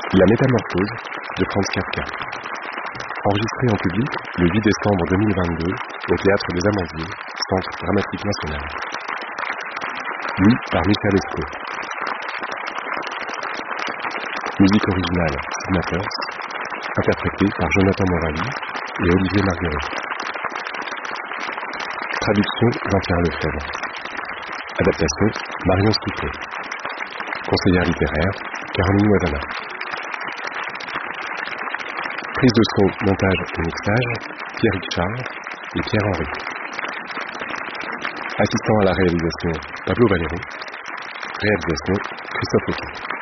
La métamorphose de Franz Kafka. Enregistré en public le 8 décembre 2022 au Théâtre des Amandiers, Centre Dramatique National. Lu par Michael Esco. Musique originale Signators, interprétée par Jonathan Morali et Olivier Marguerite. Traduction Jean-Pierre Lefebvre. Adaptation Marion Stiflet. Conseillère littéraire Caroline Moisana. Prise de son, montage et mixage Pierre Richard et Pierre-Henri. Assistant à la réalisation Pablo Valéry. Réalisation Christophe Auty.